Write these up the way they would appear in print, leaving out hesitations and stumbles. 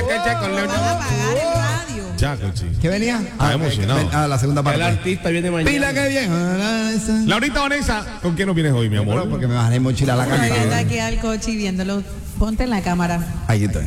Chaco. Van a apagar el radio. Chaco, chico. ¿Qué venía? Está emocionado. La segunda parte. El artista viene mañana. Pila que bien. Laurita Vanessa, ¿con quién nos vienes hoy, mi amor? Porque me bajé mochila a la Yo está cantada. aquí al coche y viéndolo. Ponte en la cámara. Ahí estoy.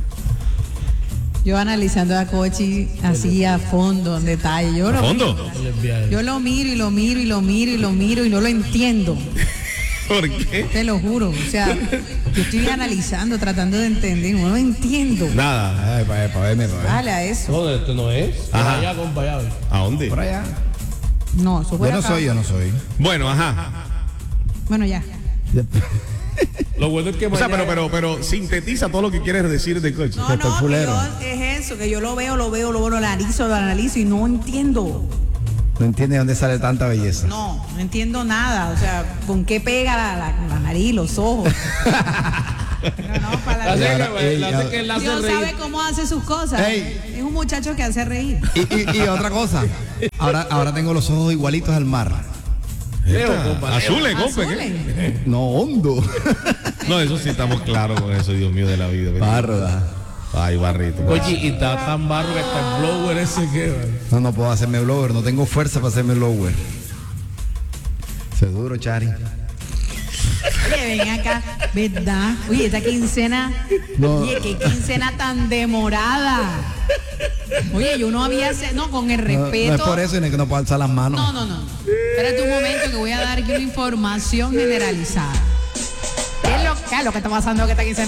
Yo analizando a Cochi así a fondo, en detalle. Yo ¿A fondo? Yo lo miro y lo miro y lo miro y lo miro y no lo entiendo. ¿Por qué? Te lo juro. O sea, yo estoy analizando, tratando de entender. No lo entiendo. Nada. Ay, para verme. Dale a eso. No, esto no es. Ajá. Allá, compa, allá. ¿A dónde? Por allá. No, eso fue Yo no soy. Bueno, ajá. Bueno, ya. Lo bueno es que O sea, mañana... pero sintetiza todo lo que quieres decir de coche. No, no, que yo, es eso, que yo lo veo, lo analizo y no entiendo. No entiendes dónde sale tanta belleza. No entiendo nada. O sea, ¿con qué pega la nariz, los ojos? No, para Dios sabe cómo hace sus cosas. Ey. Es un muchacho que hace reír. Y otra cosa. Ahora tengo los ojos igualitos al mar. Azules, compa. Azules. No, hondo. No, eso sí estamos claros con eso, Dios mío de la vida. Barra. Ay, barrito. Oye, y está tan barro que está el blower ese que... No puedo hacerme blower. No tengo fuerza para hacerme blower. Se duro, Chari. Oye, ven acá, ¿verdad? Oye, esta quincena, oye, qué quincena tan demorada. Oye, yo no había, con el respeto. No es por eso ni que no puedo alzar las manos. No. Espérate un momento que voy a dar aquí una información generalizada. ¿Qué es lo que está pasando que esta quincena